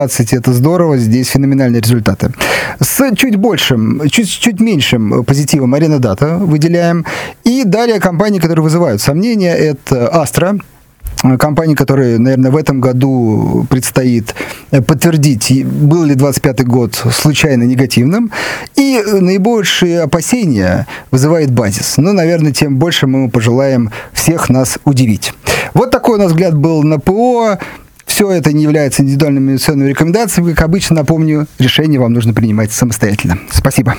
Это здорово, здесь феноменальные результаты. С чуть меньшим позитивом Arena Data выделяем. И далее компании, которые вызывают сомнения, это Astra. Компании, которой, наверное, в этом году предстоит подтвердить, был ли 25-й год случайно негативным. И наибольшие опасения вызывает Basis. Но, наверное, тем больше мы пожелаем всех нас удивить. Вот такой у нас взгляд был на ПО. Все это не является индивидуальными инвестиционными рекомендациями. Как обычно, напомню, решение вам нужно принимать самостоятельно. Спасибо.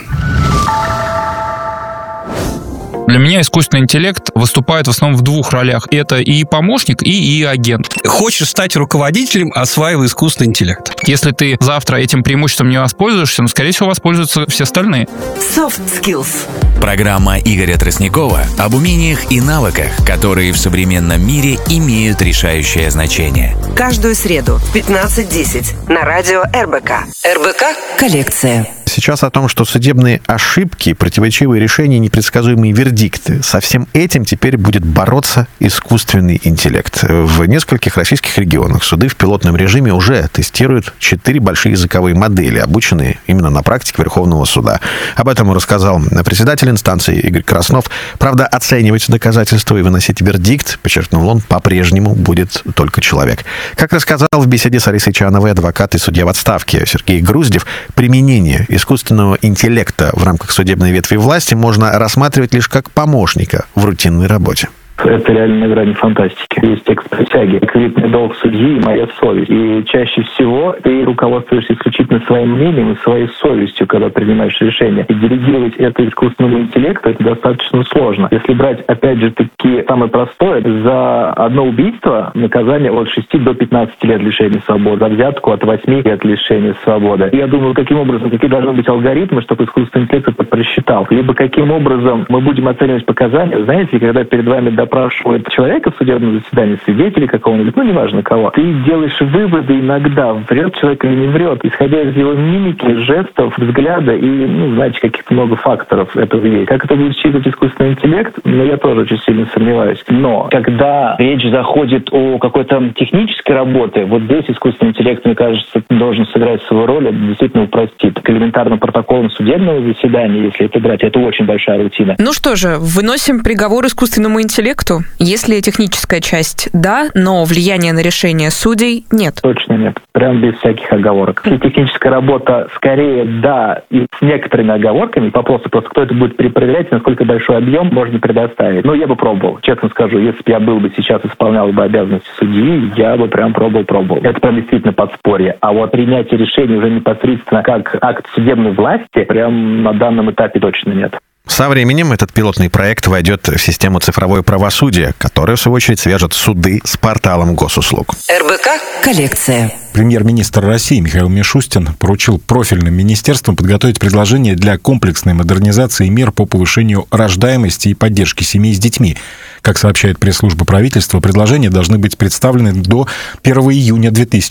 Для меня искусственный интеллект выступает в основном в двух ролях. Это и помощник, и агент. Хочешь стать руководителем, осваивай искусственный интеллект. Если ты завтра этим преимуществом не воспользуешься, скорее всего, воспользуются все остальные. Soft Skills. Программа Игоря Тростникова об умениях и навыках, которые в современном мире имеют решающее значение. Каждую среду в 15:10 на радио РБК. РБК «Коллекция». Сейчас о том, что судебные ошибки, противоречивые решения, непредсказуемые вердикты. Со всем этим теперь будет бороться искусственный интеллект. В нескольких российских регионах суды в пилотном режиме уже тестируют 4 большие языковые модели, обученные именно на практике Верховного суда. Об этом рассказал председатель инстанции Игорь Краснов. Правда, оценивать доказательства и выносить вердикт, подчеркнул он, по-прежнему будет только человек. Как рассказал в беседе с Алисой Чановой адвокат и судья в отставке Сергей Груздев, применение искусственного интеллекта в рамках судебной ветви власти можно рассматривать лишь как помощника в рутинной работе. Это реально на грани фантастики. Есть текст присяги. Кредитный долг судьи и моя совесть. И чаще всего ты руководствуешься исключительно своим мнением и своей совестью, когда принимаешь решение. И делегировать это искусственному интеллекту, это достаточно сложно. Если брать, опять же, таки самое простое, за одно убийство наказание от 6 до 15 лет лишения свободы, за взятку от 8 лет лишения свободы. И я думаю, каким образом, какие должны быть алгоритмы, чтобы искусственный интеллект это просчитал. Либо каким образом мы будем оценивать показания. Знаете, когда перед вами допрашивает человека в судебном заседании, свидетеля какого-нибудь, неважно кого, ты делаешь выводы иногда, врет человек или не врет, исходя из его мимики, жестов, взгляда и, знаете, каких-то много факторов этого есть. Как это будет считывать искусственный интеллект, я тоже очень сильно сомневаюсь. Но когда речь заходит о какой-то технической работе, вот здесь искусственный интеллект, мне кажется, должен сыграть свою роль, это действительно упростит. К элементарным протоколам судебного заседания, если это брать, это очень большая рутина. Ну что же, выносим приговор искусственному интеллекту. Если техническая часть да, но влияние на решение судей нет. Точно нет. Прям без всяких оговорок. Если техническая работа скорее да, и с некоторыми оговорками, вопрос просто кто это будет перепроверять, насколько большой объем можно предоставить. Я бы пробовал. Честно скажу, если бы я был бы сейчас исполнял бы обязанности судьи, я бы прям пробовал. Это прям действительно подспорье. А вот принятие решений уже непосредственно как акт судебной власти, прям на данном этапе точно нет. Со временем этот пилотный проект войдет в систему цифровое правосудие, которое, в свою очередь, свяжет суды с порталом госуслуг. РБК «Коллекция». Премьер-министр России Михаил Мишустин поручил профильным министерствам подготовить предложение для комплексной модернизации мер по повышению рождаемости и поддержки семей с детьми. Как сообщает пресс-служба правительства, предложения должны быть представлены до 1 июня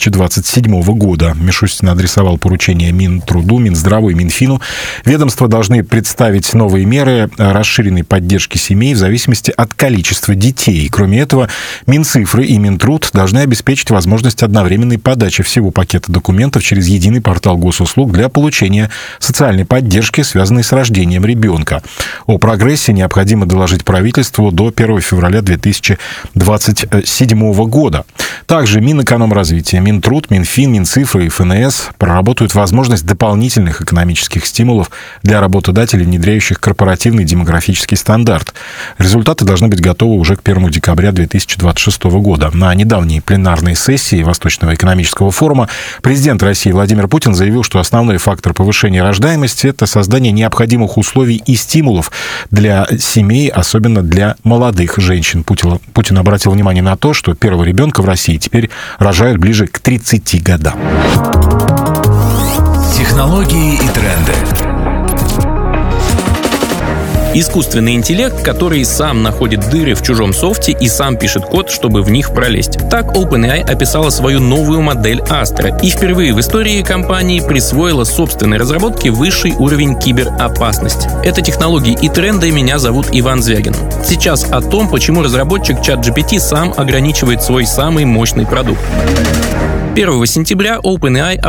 2027 года. Мишустин адресовал поручение Минтруду, Минздраву и Минфину. Ведомства должны представить новые меры расширенной поддержки семей в зависимости от количества детей. Кроме этого, Минцифры и Минтруд должны обеспечить возможность одновременной подачи всего пакета документов через единый портал госуслуг для получения социальной поддержки, связанной с рождением ребенка. О прогрессе необходимо доложить правительству до 1 февраля 2027 года. Также Минэкономразвития, Минтруд, Минфин, Минцифры и ФНС проработают возможность дополнительных экономических стимулов для работодателей, внедряющих корпоративный демографический стандарт. Результаты должны быть готовы уже к 1 декабря 2026 года. На недавней пленарной сессии Восточного экономического форума президент России Владимир Путин заявил, что основной фактор повышения рождаемости – это создание необходимых условий и стимулов для семей, особенно для молодых женщин. Путин обратил внимание на то, что первого ребенка в России теперь рожают ближе к 30 годам. Технологии и тренды. Искусственный интеллект, который сам находит дыры в чужом софте и сам пишет код, чтобы в них пролезть. Так OpenAI описала свою новую модель Astra и впервые в истории компании присвоила собственной разработке высший уровень киберопасности. Это технологии и тренды. Меня зовут Иван Звягин. Сейчас о том, почему разработчик ChatGPT сам ограничивает свой самый мощный продукт. 1 сентября OpenAI